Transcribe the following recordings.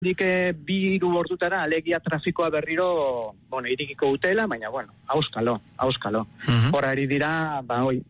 bi 3 ordutara alegia trafikoa berriro, irikiko utela, baina, auskalo. Hor ari dira,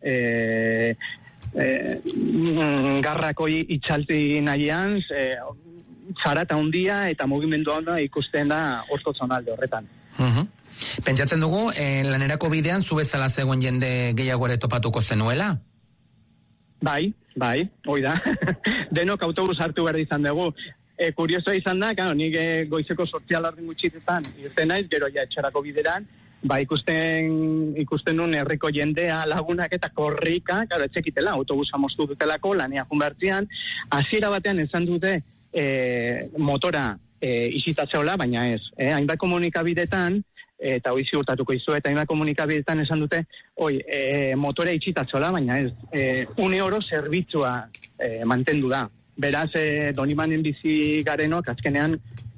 garrako itxalti nahian, zarata handia eta mugimendu onda ikusten da horko zonalde horretan. Pentsatzen dugu, lanerako bidean zu bezala zegoen jende gehiago ere topatuko zenuela? Bai, hoi da. Denok autobus hartu behar izan dugu. Kuriosoa izan da, nik goizeko 8 gutxitetan irten naiz, gero etxarako bideran, ikusten nun herriko jendea, lagunak eta korrika, etxekitela, autobusa moztu dutelako, lania junbertzian, hasiera batean esan dute motora isitatzeola, baina ez. Hainbat komunikabidetan, eta hoi ziurtatuko izu, eta hainbat komunikabidetan esan dute, motora isitatzeola, baina ez. Une oro zerbitzua mantendu da. Beraz, Donibanen bizi garenok, azkenean,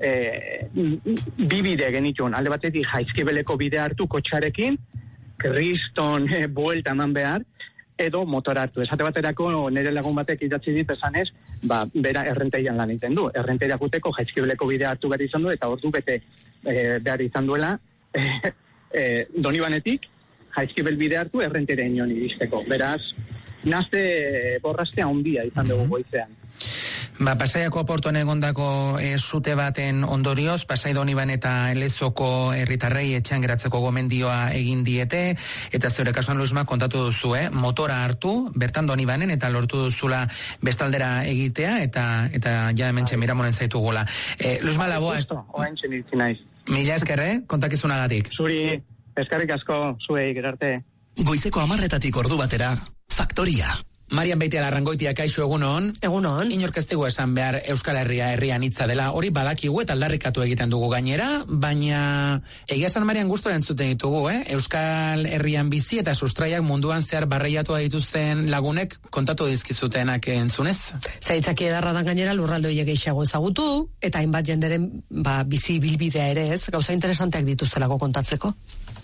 bi bide genituen. Alde batetik Jaizkibeleko bide hartu kotxarekin, kriston buelta eman behar, edo motor hartu. Esate baterako, nire lagun batek idatzi dit esanez, bera errenteian lan egiten du. Errenteiak uteko Jaizkibeleko bide hartu behar izan du, eta ordu bete behar izan duela, Donibanetik Jaizkibel bide hartu errenteira inion iristeko. Beraz, nazte borrastea handia izan dugu goizean. Pasaiako portuan egondako sute baten ondorioz, Pasai Doniban eta Elezoko herritarrei etxean geratzeko gomendioa egin diete, eta zeure kasuan Luisma kontatu duzu, motora hartu, bertan Donibanen, eta lortu duzula bestaldera egitea, eta ja hementxe miramonen zaitu gola. Luisma Laboa... Oaintxe nirtzi naiz. Mila esker, kontakizunagatik. Zuri, eskerrik asko, zuei, gerarte. Goizeko 10:00 ordu batera, Faktoria. Marian Beitiala Rangoitia, kaixo egunon. Egunon. Inork ez dugu esan behar Euskal Herria herrian hitza dela, hori badakigu eta aldarrikatu egiten dugu gainera, baina egia esan Marian gustora entzuten ditugu, Euskal Herrian bizi eta sustraiak munduan zehar barreiatu dituzten lagunek kontatu dizkizutenak entzunez. Zaitzaki edarra dan gainera lurralde horiek gehiago ezagutu, eta hainbat jenderen bizi bilbidea ere ez, gauza interesanteak dituztelako kontatzeko.